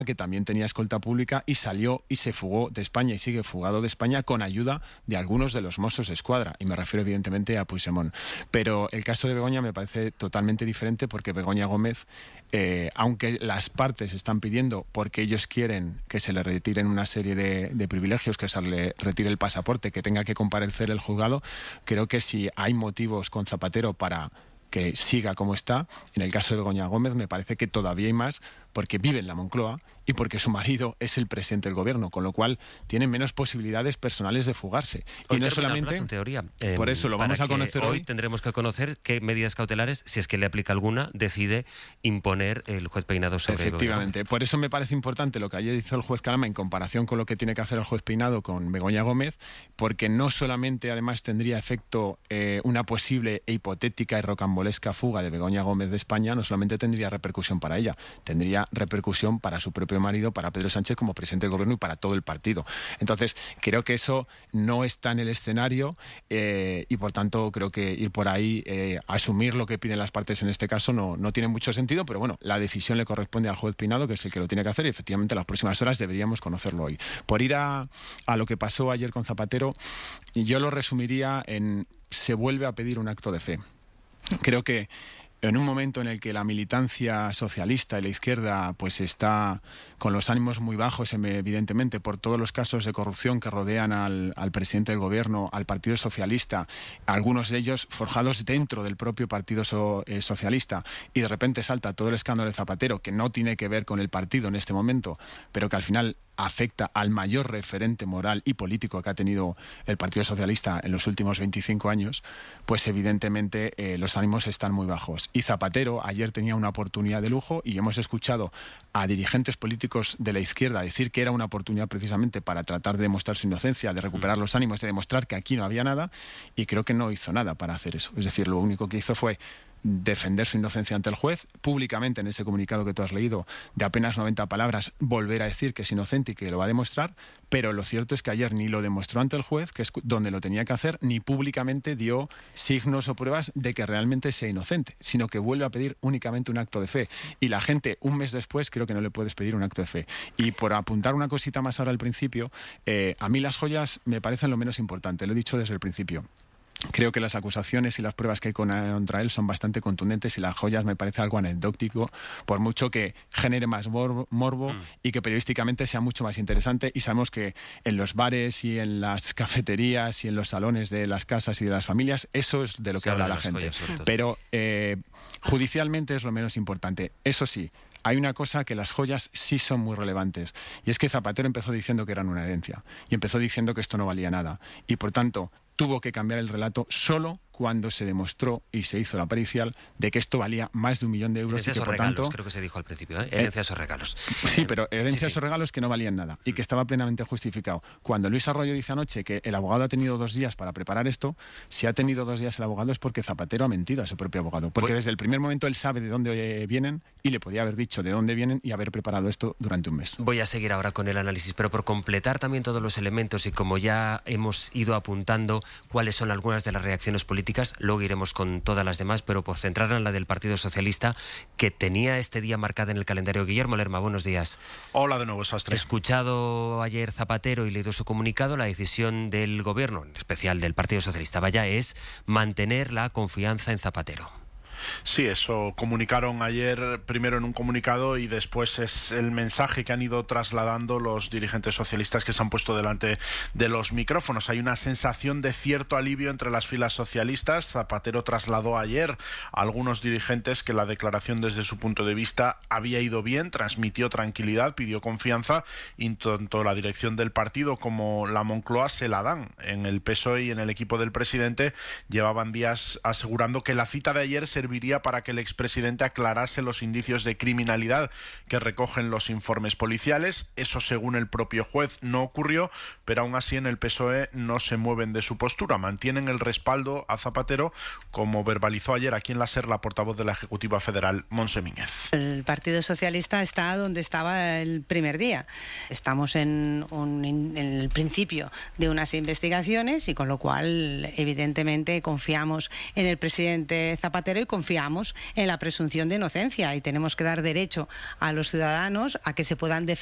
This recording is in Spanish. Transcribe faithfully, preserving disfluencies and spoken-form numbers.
que también tenía escolta pública y salió y se fugó de España y sigue fugado de España con ayuda de algunos de los Mossos d'Esquadra, y me refiero evidentemente a Puigdemont. Pero el caso de Begoña me parece totalmente diferente, porque Begoña Gómez, eh, aunque las partes están pidiendo, porque ellos quieren que se le retiren una serie de, de privilegios, que se le retire el pasaporte, que tenga que comparecer el juzgado, creo que si hay motivos con Zapatero para que siga como está, en el caso de Begoña Gómez me parece que todavía hay más, porque vive en la Moncloa y porque su marido es el presidente del gobierno, con lo cual tiene menos posibilidades personales de fugarse. Hoy y no solamente plazo, en teoría. Eh, por eso lo vamos a conocer hoy. hoy. Tendremos que conocer qué medidas cautelares, si es que le aplica alguna, decide imponer el juez Peinado sobre Efectivamente. Begoña Gómez. Por eso me parece importante lo que ayer hizo el juez Calama en comparación con lo que tiene que hacer el juez Peinado con Begoña Gómez, porque no solamente además tendría efecto eh, una posible e hipotética y rocambolesca fuga de Begoña Gómez de España, no solamente tendría repercusión para ella, tendría repercusión para su propio marido, para Pedro Sánchez como presidente del gobierno y para todo el partido. Entonces, creo que eso no está en el escenario eh, y por tanto creo que ir por ahí, eh, asumir lo que piden las partes en este caso no, no tiene mucho sentido, pero bueno, la decisión le corresponde al juez Peinado, que es el que lo tiene que hacer, y efectivamente en las próximas horas deberíamos conocerlo hoy. Por ir a, a lo que pasó ayer con Zapatero, yo lo resumiría en: se vuelve a pedir un acto de fe. Creo que en un momento en el que la militancia socialista y la izquierda pues está con los ánimos muy bajos, evidentemente, por todos los casos de corrupción que rodean al, al presidente del gobierno, al Partido Socialista, algunos de ellos forjados dentro del propio Partido so, eh, Socialista, y de repente salta todo el escándalo de Zapatero, que no tiene que ver con el partido en este momento, pero que al final afecta al mayor referente moral y político que ha tenido el Partido Socialista en los últimos veinticinco años, pues evidentemente eh, los ánimos están muy bajos. Y Zapatero ayer tenía una oportunidad de lujo, y hemos escuchado a dirigentes políticos de la izquierda decir que era una oportunidad precisamente para tratar de demostrar su inocencia, de recuperar los ánimos, de demostrar que aquí no había nada, y creo que no hizo nada para hacer eso. Es decir, lo único que hizo fue defender su inocencia ante el juez, públicamente en ese comunicado que tú has leído, de apenas noventa palabras, volver a decir que es inocente y que lo va a demostrar, pero lo cierto es que ayer ni lo demostró ante el juez, que es donde lo tenía que hacer, ni públicamente dio signos o pruebas de que realmente sea inocente, sino que vuelve a pedir únicamente un acto de fe. Y la gente, un mes después, creo que no le puedes pedir un acto de fe. Y por apuntar una cosita más ahora al principio, eh, a mí las joyas me parecen lo menos importante, lo he dicho desde el principio. Creo que las acusaciones y las pruebas que hay contra él son bastante contundentes, y las joyas me parece algo anecdótico, por mucho que genere más morbo, morbo mm. y que periodísticamente sea mucho más interesante. Y sabemos que en los bares y en las cafeterías y en los salones de las casas y de las familias, eso es de lo que Se habla la gente. Joyas, Pero eh, judicialmente es lo menos importante. Eso sí, hay una cosa que las joyas sí son muy relevantes, y es que Zapatero empezó diciendo que eran una herencia, y empezó diciendo que esto no valía nada, y por tanto tuvo que cambiar el relato solo cuando se demostró y se hizo la pericial de que esto valía más de un millón de euros. Herencias y que, o por regalos, tanto, creo que se dijo al principio, ¿eh? Herencias eh, o regalos. Sí, pero herencias sí, sí. o regalos que no valían nada y que estaba plenamente justificado. Cuando Luis Arroyo dice anoche que el abogado ha tenido dos días para preparar esto, si ha tenido dos días el abogado es porque Zapatero ha mentido a su propio abogado. Porque desde el primer momento él sabe de dónde vienen y le podía haber dicho de dónde vienen y haber preparado esto durante un mes. Voy a seguir ahora con el análisis, pero por completar también todos los elementos y como ya hemos ido apuntando cuáles son algunas de las reacciones políticas, luego iremos con todas las demás, pero por centrar en la del Partido Socialista, que tenía este día marcada en el calendario. Guillermo Lerma, buenos días. Hola de nuevo, Sastre. Escuchado ayer Zapatero y leído su comunicado, la decisión del Gobierno, en especial del Partido Socialista, vaya, es mantener la confianza en Zapatero. Sí, eso comunicaron ayer, primero en un comunicado, y después es el mensaje que han ido trasladando los dirigentes socialistas que se han puesto delante de los micrófonos. Hay una sensación de cierto alivio entre las filas socialistas. Zapatero trasladó ayer a algunos dirigentes que la declaración desde su punto de vista había ido bien, transmitió tranquilidad, pidió confianza, y tanto la dirección del partido como la Moncloa se la dan. En el P S O E y en el equipo del presidente llevaban días asegurando que la cita de ayer serviría para que el expresidente aclarase los indicios de criminalidad que recogen los informes policiales. Eso, según el propio juez, no ocurrió, pero aún así en el P S O E no se mueven de su postura, mantienen el respaldo a Zapatero, como verbalizó ayer aquí en la SER la portavoz de la Ejecutiva Federal, Montse Míñez. El Partido Socialista está donde estaba el primer día. Estamos en, un, en el principio de unas investigaciones y con lo cual evidentemente confiamos en el presidente Zapatero y confiamos confiamos en la presunción de inocencia y tenemos que dar derecho a los ciudadanos a que se puedan defender